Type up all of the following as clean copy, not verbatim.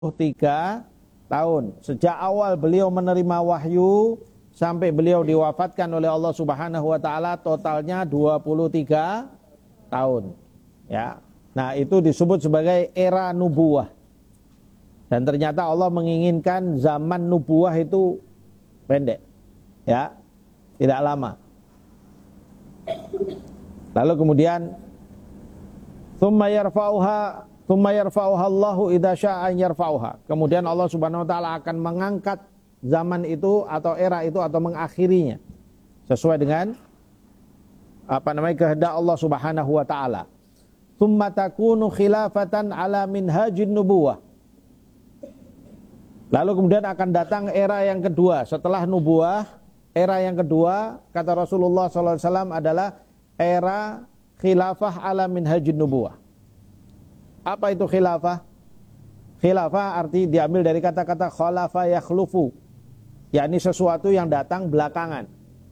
23 tahun. Sejak awal beliau menerima wahyu sampai beliau diwafatkan oleh Allah Subhanahu wa taala totalnya 23 tahun. Ya. Nah, itu disebut sebagai era nubuwah. Dan ternyata Allah menginginkan zaman nubuwah itu pendek. Ya. Tidak lama. Lalu kemudian tsumma yarfa'uha Allahu idza syaa'a yarfa'uha. Kemudian Allah Subhanahu wa taala akan mengangkat zaman itu atau era itu atau mengakhirinya sesuai dengan kehendak Allah Subhanahu wa taala. Tsumma takunu khilafatan ala minhajin nubuwah. Lalu kemudian akan datang era yang kedua setelah nubuwah. Era yang kedua kata Rasulullah SAW adalah era khilafah ala minhajin nubuwah. Apa itu khilafah? Khilafah arti diambil dari kata-kata khalafa yakhlufu, yakni sesuatu yang datang belakangan.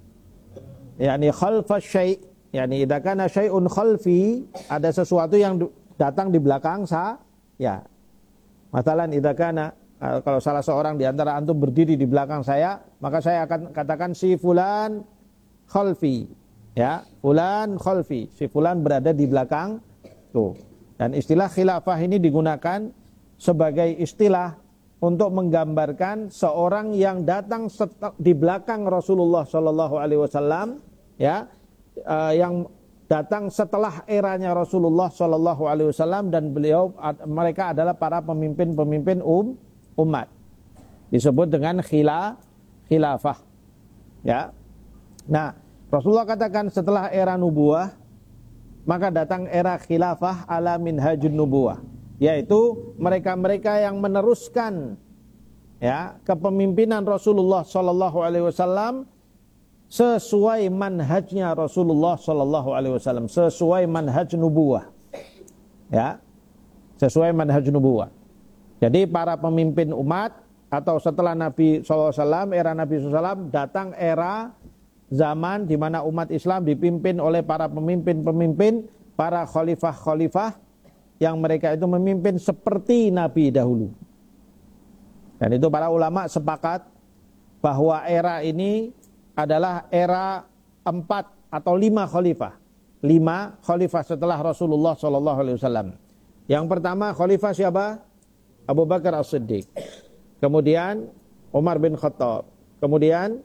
Yakni khalfa syai', yakni idza kana syai'un khalfi, ada sesuatu yang datang di belakang saya. Masalan idza kana, kalau salah seorang di antara antum berdiri di belakang saya, maka saya akan katakan si fulan khalfi. Ya, fulan khalfi, si fulan berada di belakang tuh. Dan istilah khilafah ini digunakan sebagai istilah untuk menggambarkan seorang yang datang di belakang Rasulullah Shallallahu Alaihi Wasallam, ya, yang datang setelah eranya Rasulullah Shallallahu Alaihi Wasallam dan mereka adalah para pemimpin-pemimpin umat. Disebut dengan khilafah. Ya. Nah, Rasulullah katakan setelah era nubuwah maka datang era khilafah ala minhajun nubuwah, yaitu mereka-mereka yang meneruskan ya kepemimpinan Rasulullah sallallahu alaihi wasallam sesuai manhajnya Rasulullah sallallahu alaihi wasallam, sesuai manhaj nubuwah. Ya. Sesuai manhaj nubuwah. Jadi para pemimpin umat atau setelah Nabi sallallahu alaihi wasallam, era Nabi sallallahu alaihi wasallam, datang era zaman di mana umat Islam dipimpin oleh para pemimpin-pemimpin, para khalifah-khalifah yang mereka itu memimpin seperti Nabi dahulu. Dan itu para ulama sepakat bahwa era ini adalah era 4 atau 5 khalifah. 5 khalifah setelah Rasulullah SAW. Yang pertama khalifah siapa? Abu Bakar As-Siddiq. Kemudian Umar bin Khattab. Kemudian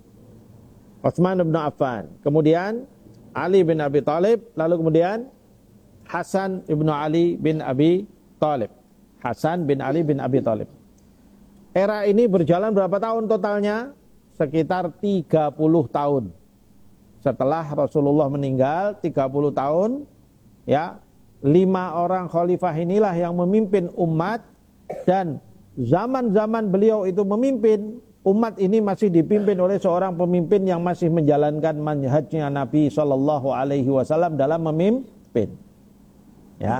Utsman bin Affan, kemudian Ali bin Abi Thalib, lalu kemudian Hasan bin Ali bin Abi Thalib. Hasan bin Ali bin Abi Thalib. Era ini berjalan berapa tahun totalnya? Sekitar 30 tahun. Setelah Rasulullah meninggal 30 tahun, ya, 5 orang khalifah inilah yang memimpin umat, dan zaman-zaman beliau itu memimpin, umat ini masih dipimpin oleh seorang pemimpin yang masih menjalankan manhajnya Nabi Shallallahu Alaihi Wasallam dalam memimpin. Ya,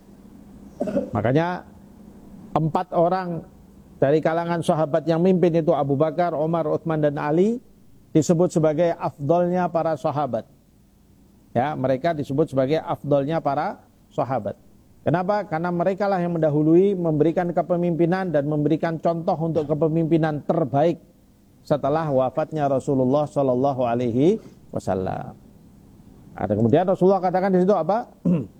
makanya 4 orang dari kalangan sahabat yang mimpin itu Abu Bakar, Umar, Utsman dan Ali disebut sebagai afdolnya para sahabat. Ya, mereka disebut sebagai afdolnya para sahabat. Kenapa? Karena mereka lah yang mendahului, memberikan kepemimpinan dan memberikan contoh untuk kepemimpinan terbaik setelah wafatnya Rasulullah Sallallahu Alaihi Wasallam. Ada kemudian Rasulullah katakan di situ apa?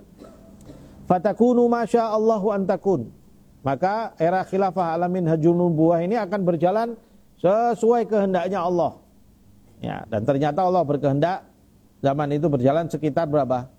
Fatakunu masya Allahu antakun. Maka era khilafah ala minhajun nubuwah ini akan berjalan sesuai kehendaknya Allah. Ya, dan ternyata Allah berkehendak zaman itu berjalan sekitar berapa?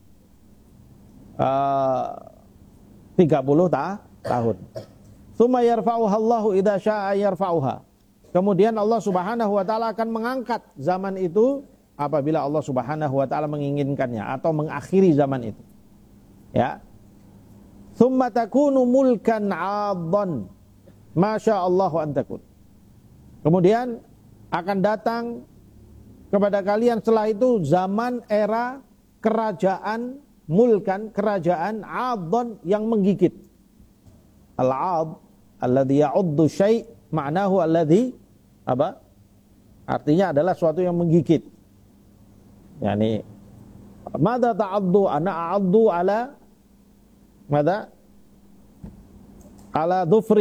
30 tahun. Tsumma yarfa'uha Allahu idza syaa'a yarfa'uha. Kemudian Allah Subhanahu wa taala akan mengangkat zaman itu apabila Allah Subhanahu wa taala menginginkannya atau mengakhiri zaman itu. Ya. Tsumma takunu mulkan 'adhan. Masya Allahu an takun. Kemudian akan datang kepada kalian setelah itu zaman era kerajaan mulkan, kerajaan 'adhan yang menggigit. Al-'adh alladhi ya'uddu syai' ma'nahu alladhi apa? Artinya adalah suatu yang menggigit. Yani madza ta'addu ana a'addu ala madza ala dhufri